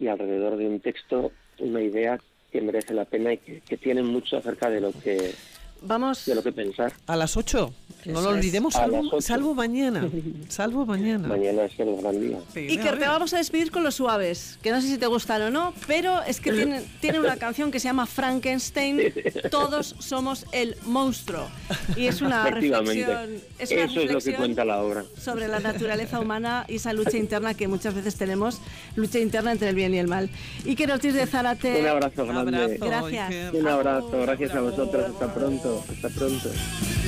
alrededor de un texto, una idea que merece la pena y que tiene mucho acerca de lo que pensar. A las 8, no lo olvidemos, salvo mañana. Salvo mañana. Mañana es el gran día. Iker, te vamos a despedir con Los Suaves, que no sé si te gustan o no, pero es que tienen una canción que se llama Frankenstein, todos somos el monstruo. Y es una reflexión. Eso es lo que cuenta la obra. Sobre la naturaleza humana y esa lucha interna que muchas veces tenemos, lucha interna entre el bien y el mal. Iker Ortiz de Zárate. Un abrazo grande. Gracias. Un abrazo, gracias a vosotros. Hasta pronto.